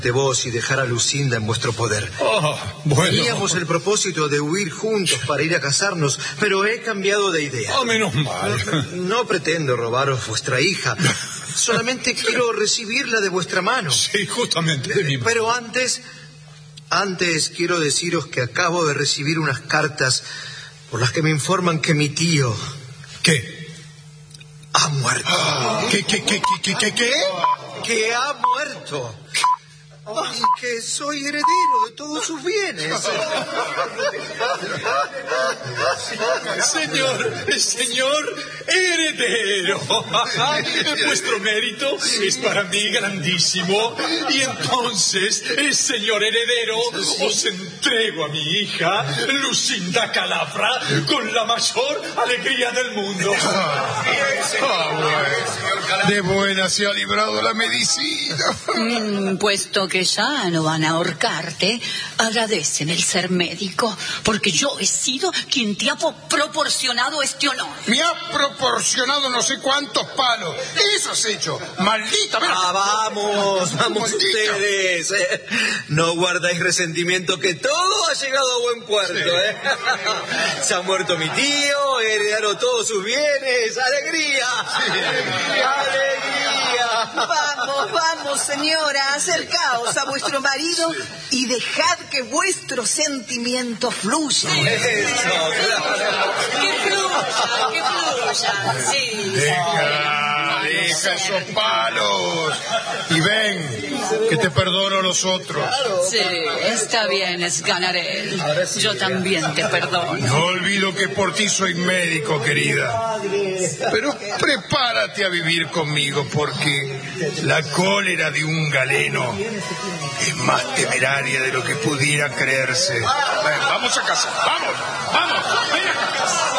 de vos y dejar a Lucinda en vuestro poder. Bueno. Teníamos el propósito de huir juntos para ir a casarnos, pero he cambiado de idea. Menos mal. No pretendo robaros vuestra hija. Solamente quiero recibirla de vuestra mano. Sí, justamente de mi mano. Pero antes quiero deciros que acabo de recibir unas cartas por las que me informan que mi tío... ¿Qué? Ha muerto. ¿Qué? Que ha muerto. Y que soy heredero de todos sus bienes. Señor heredero. Vuestro mérito es para mí grandísimo. Y entonces, señor heredero, os entrego a mi hija, Lucinda Calafra, con la mayor alegría del mundo. De buena se ha librado la medicina. Puesto que ya no van a ahorcarte, agradecen el ser médico, porque yo he sido quien te ha proporcionado este honor. Me ha proporcionado no sé cuántos palos. Eso has hecho, maldita. Vamos Maldita. ustedes. No guardáis resentimiento, que todo ha llegado a buen puerto. Se ha muerto mi tío, heredaron todos sus bienes. ¡Alegría! ¡Alegría! Vamos, señora, acercaos a vuestro marido y dejad que vuestro sentimiento fluya. Eso, claro. Que fluya. Sí. Deja esos palos. Y ven, que te perdono los otros. Sí, está bien, Sganarelle. Yo también te perdono. No olvido que por ti soy médico, querida. Pero prepárate a vivir conmigo, porque la cólera de un galeno es más temeraria de lo que pudiera creerse. Vamos a casa. Vamos. Ven a casa.